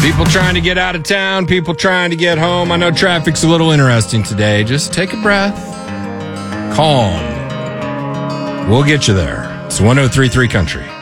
People trying to get out of town, people trying to get home. I know traffic's a little interesting today. Just take a breath. Calm. We'll get you there. It's 103.3 Country.